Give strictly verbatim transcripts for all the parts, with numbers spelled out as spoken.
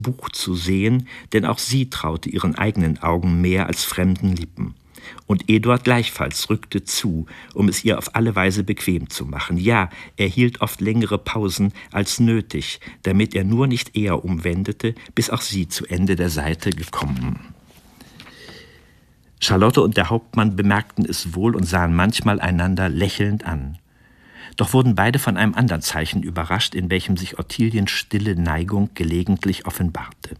Buch zu sehen, denn auch sie traute ihren eigenen Augen mehr als fremden Lippen. Und Eduard gleichfalls rückte zu, um es ihr auf alle Weise bequem zu machen. Ja, er hielt oft längere Pausen als nötig, damit er nur nicht eher umwendete, bis auch sie zu Ende der Seite gekommen. Charlotte und der Hauptmann bemerkten es wohl und sahen manchmal einander lächelnd an. Doch wurden beide von einem anderen Zeichen überrascht, in welchem sich Ottiliens stille Neigung gelegentlich offenbarte.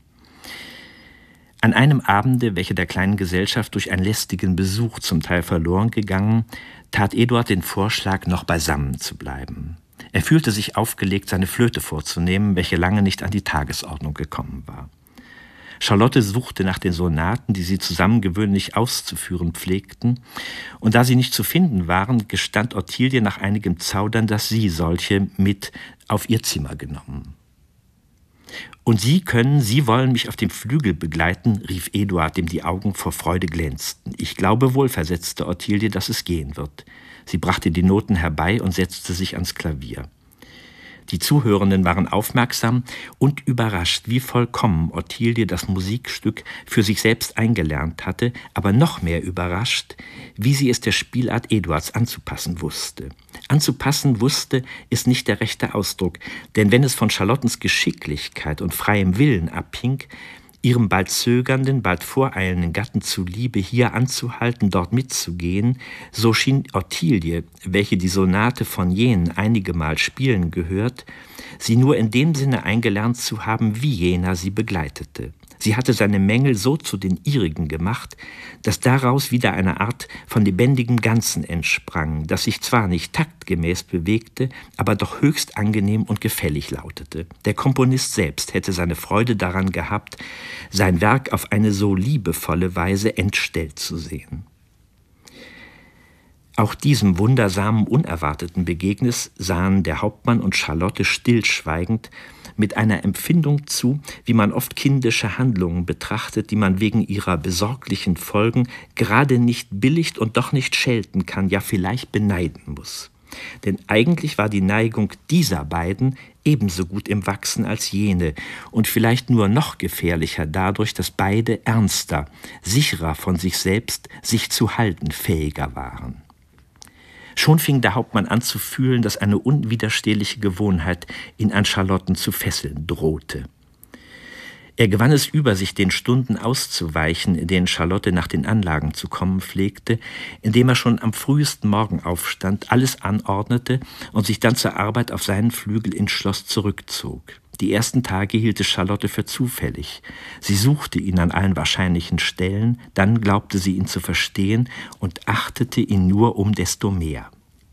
An einem Abende, welcher der kleinen Gesellschaft durch einen lästigen Besuch zum Teil verloren gegangen, tat Eduard den Vorschlag, noch beisammen zu bleiben. Er fühlte sich aufgelegt, seine Flöte vorzunehmen, welche lange nicht an die Tagesordnung gekommen war. Charlotte suchte nach den Sonaten, die sie zusammen gewöhnlich auszuführen pflegten, und da sie nicht zu finden waren, gestand Ottilie nach einigem Zaudern, dass sie solche mit auf ihr Zimmer genommen. »Und Sie können, Sie wollen mich auf dem Flügel begleiten«, rief Eduard, dem die Augen vor Freude glänzten. »Ich glaube wohl«, versetzte Ottilie, »dass es gehen wird.« Sie brachte die Noten herbei und setzte sich ans Klavier. Die Zuhörenden waren aufmerksam und überrascht, wie vollkommen Ottilie das Musikstück für sich selbst eingelernt hatte, aber noch mehr überrascht, wie sie es der Spielart Eduards anzupassen wusste. Anzupassen wusste ist nicht der rechte Ausdruck, denn wenn es von Charlottens Geschicklichkeit und freiem Willen abhing, ihrem bald zögernden, bald voreilenden Gatten zuliebe hier anzuhalten, dort mitzugehen, so schien Ottilie, welche die Sonate von jenen einigemal spielen gehört, sie nur in dem Sinne eingelernt zu haben, wie jener sie begleitete. Sie hatte seine Mängel so zu den ihrigen gemacht, dass daraus wieder eine Art von lebendigem Ganzen entsprang, das sich zwar nicht taktgemäß bewegte, aber doch höchst angenehm und gefällig lautete. Der Komponist selbst hätte seine Freude daran gehabt, sein Werk auf eine so liebevolle Weise entstellt zu sehen. Auch diesem wundersamen, unerwarteten Begegnis sahen der Hauptmann und Charlotte stillschweigend mit einer Empfindung zu, wie man oft kindische Handlungen betrachtet, die man wegen ihrer besorglichen Folgen gerade nicht billigt und doch nicht schelten kann, ja vielleicht beneiden muss. Denn eigentlich war die Neigung dieser beiden ebenso gut im Wachsen als jene und vielleicht nur noch gefährlicher dadurch, dass beide ernster, sicherer von sich selbst, sich zu halten fähiger waren. Schon fing der Hauptmann an zu fühlen, dass eine unwiderstehliche Gewohnheit ihn an Charlotten zu fesseln drohte. Er gewann es über sich, den Stunden auszuweichen, in denen Charlotte nach den Anlagen zu kommen pflegte, indem er schon am frühesten Morgen aufstand, alles anordnete und sich dann zur Arbeit auf seinen Flügel ins Schloss zurückzog. Die ersten Tage hielt es Charlotte für zufällig. Sie suchte ihn an allen wahrscheinlichen Stellen, dann glaubte sie ihn zu verstehen und achtete ihn nur um desto mehr.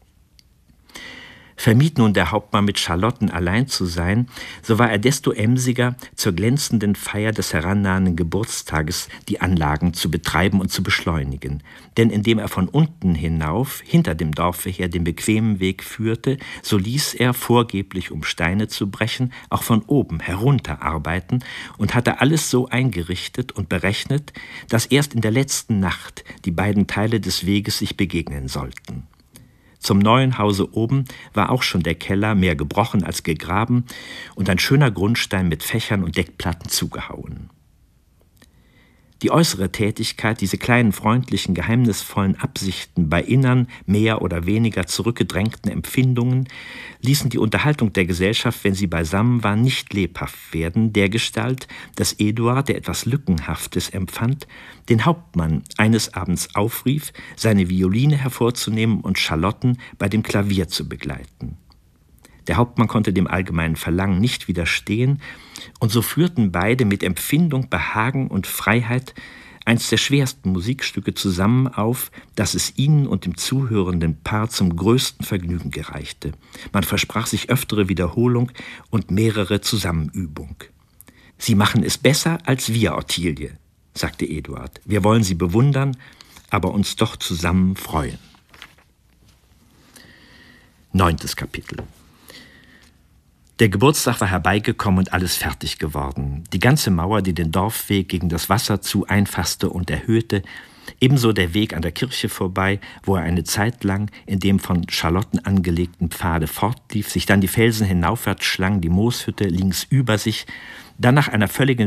Vermied nun der Hauptmann mit Charlotten allein zu sein, so war er desto emsiger, zur glänzenden Feier des herannahenden Geburtstages die Anlagen zu betreiben und zu beschleunigen. Denn indem er von unten hinauf, hinter dem Dorfe her, den bequemen Weg führte, so ließ er, vorgeblich um Steine zu brechen, auch von oben herunter arbeiten und hatte alles so eingerichtet und berechnet, dass erst in der letzten Nacht die beiden Teile des Weges sich begegnen sollten. Zum neuen Hause oben war auch schon der Keller mehr gebrochen als gegraben und ein schöner Grundstein mit Fächern und Deckplatten zugehauen. Die äußere Tätigkeit, diese kleinen freundlichen, geheimnisvollen Absichten bei innern, mehr oder weniger zurückgedrängten Empfindungen, ließen die Unterhaltung der Gesellschaft, wenn sie beisammen war, nicht lebhaft werden, dergestalt, dass Eduard, der etwas Lückenhaftes empfand, den Hauptmann eines Abends aufrief, seine Violine hervorzunehmen und Charlotten bei dem Klavier zu begleiten. Der Hauptmann konnte dem allgemeinen Verlangen nicht widerstehen, und so führten beide mit Empfindung, Behagen und Freiheit eins der schwersten Musikstücke zusammen auf, dass es ihnen und dem zuhörenden Paar zum größten Vergnügen gereichte. Man versprach sich öftere Wiederholung und mehrere Zusammenübung. »Sie machen es besser als wir, Ottilie«, sagte Eduard. »Wir wollen Sie bewundern, aber uns doch zusammen freuen.« Neuntes Kapitel. Der Geburtstag war herbeigekommen und alles fertig geworden. Die ganze Mauer, die den Dorfweg gegen das Wasser zu einfasste und erhöhte, ebenso der Weg an der Kirche vorbei, wo er eine Zeit lang in dem von Charlotten angelegten Pfade fortlief, sich dann die Felsen hinaufwärts schlang, die Mooshütte links über sich, dann nach einer völligen